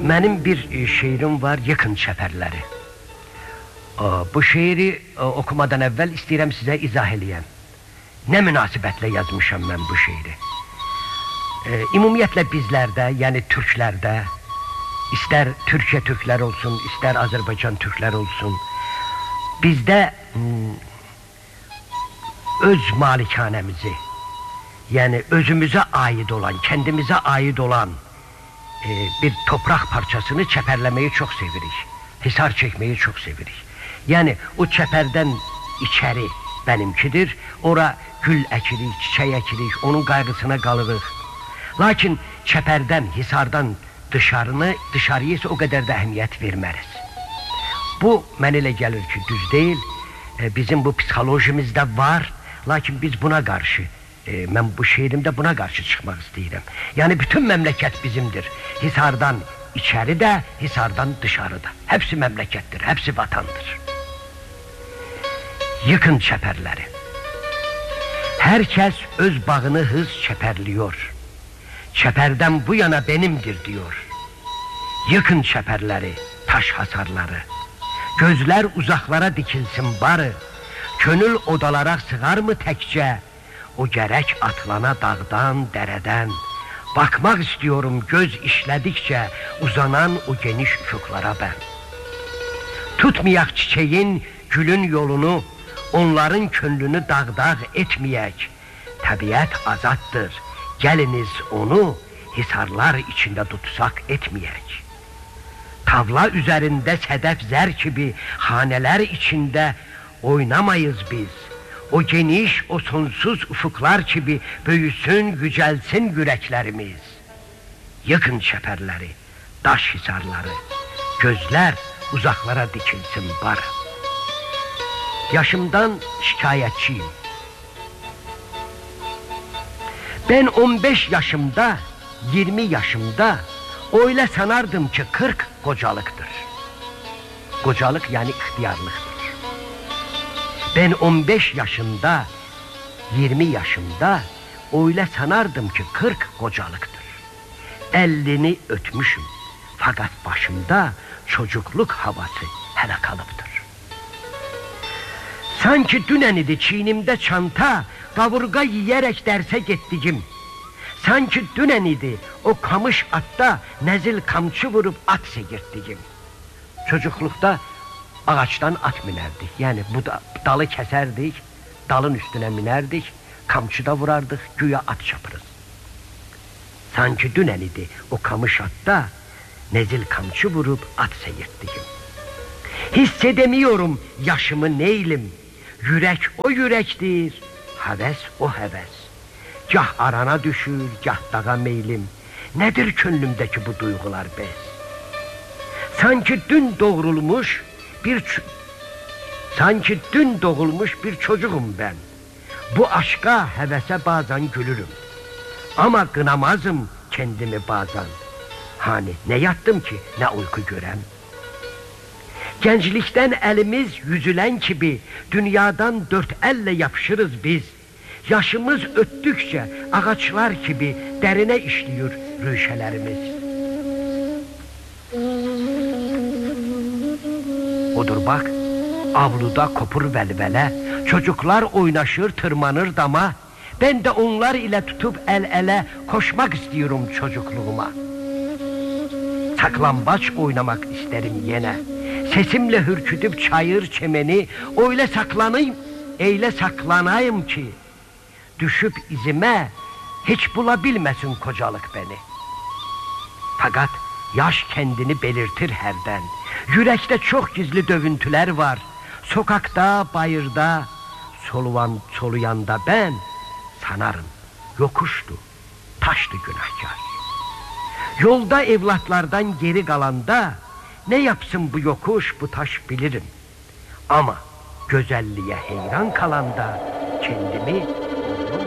Benim bir şiirim var, Yıkın Çəpərləri. Bu şiiri okumadan evvel istəyirəm sizə izah eləyəm. Ne münasibətle yazmışam ben bu şiiri. Ümumiyyətlə bizlərdə, yəni Türklərdə, ister Türkiye Türkler olsun, ister Azerbaycan Türkler olsun, bizde öz malikanemizi, yani özümüze ait olan, kendimize ait olan bir toprak parçasını çeperlemeyi çok sevirik. Hisar çekmeyi çok sevirik. Yani o çeperden içeri benimkidir. Ora gül ekirik, çiçek ekirik, onun kaygısına kalırıq. Lakin çeperden, hisardan dışarıya ise o kadar da ehemmiyet vermeriz. Bu mənə elə gəlir ki, düz değil. Bizim bu psikolojimizde var. Lakin biz buna karşı, ben bu şiirimde buna karşı çıkmak istəyirəm. Yani bütün memleket bizimdir. Hisardan içeri de, hisardan dışarıda. Hepsi memlekettir, hepsi vatandır. Yıkın çəpərləri. Herkes öz bağını hız çəpərliyor. Çəpərdən bu yana benimdir diyor. Yıkın çəpərləri, taş hasarları. Gözler uzaklara dikilsin barı. Könül odalara sığar mı tekçe? O gerek atlana dağdan, dereden. Bakmak istiyorum göz işledikçe uzanan o geniş ufuklara ben. Tutmayak çiçeğin, gülün yolunu, onların könlünü dağdağ etmeyek. Tabiat azattır, geliniz onu hisarlar içinde tutsak etmeyek. Tavla üzerinde sedef zer gibi haneler içinde oynamayız biz. O geniş, o sonsuz ufuklar gibi büyüsün, yücelsin yüreklerimiz. Yıkın çəpərləri, daş hisarları, gözler uzaklara dikilsin bar. Yaşımdan şikayetçiyim. Ben 15 yaşımda, 20 yaşımda öyle sanardım ki 40 kocalıktır. Kocalık yani ihtiyarlıktır. Ben 15 yaşında, 20 yaşımda öyle sanardım ki 40 kocalıktır. 50'ni ötmüşüm. Fakat başımda çocukluk havası hele kalıptır. Sanki dünen idi çiğnimde çanta, kavurga yiyerek derse gittiğim. Sanki dünen idi o kamış atta nezil kamçı vurup at segirttiğim. Çocuklukta ağaçtan at binerdik. Yani bu dalı keserdik, dalın üstüne binerdik, kamçıda vurardık, güya at çapırız. Sanki dünen idi o kamış atta nezil kamçı vurup at segirttiğim. Hissedemiyorum yaşımı neylim. Yürek o yürektir, heves o heves. Gah arana düşür, gah dağa meylim. Nedir könlümdeki bu duygular be? Sanki dün doğrulmuş bir çocuğum ben. Bu aşka, hevese bazen gülürüm. Ama kınamazım kendimi bazen. Hani ne yattım ki ne uyku görem. Gençlikten elimiz yüzülen gibi dünyadan dört elle yapışırız biz. Yaşımız öttükçe ağaçlar gibi derine işliyor rüşelerimiz. Odur bak, avluda kopur velvele, çocuklar oynaşır tırmanır dama. Ben de onlar ile tutup el ele koşmak istiyorum çocukluğuma. Saklambaç oynamak isterim yine. Sesimle hürkütüp çayır çemeni öyle saklanayım ki düşüp izime hiç bulabilmesin kocalık beni. Fakat yaş kendini belirtir herden. Yürekte çok gizli dövüntüler var. Sokakta, bayırda, soluyanda ben sanarım yokuştu, taştı günahkar. Yolda evlatlardan geri kalanda ne yapsın bu yokuş, bu taş bilirim. Ama güzelliğe heyran kalanda kendimi